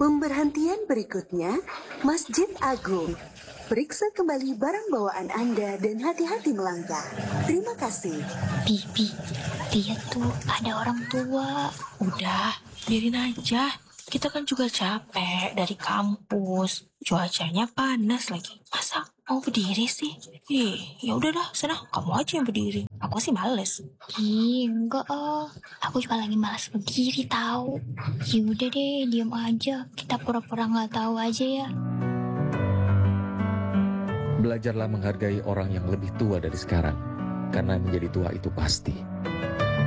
Pemberhentian berikutnya, Masjid Agung. Periksa kembali barang bawaan Anda dan hati-hati melangkah. Terima kasih. Bibi, lihat tuh ada orang tua. Udah, biarin aja. Kita kan juga capek dari kampus. Cuacanya panas lagi. Masa mau berdiri sih? Ya udah dah, sana kamu aja yang berdiri. Aku sih males. Ih, enggak aku juga lagi malas berdiri tahu. Yaudah deh, diam aja. Kita pura-pura nggak tahu aja ya. Belajarlah menghargai orang yang lebih tua dari sekarang, karena menjadi tua itu pasti.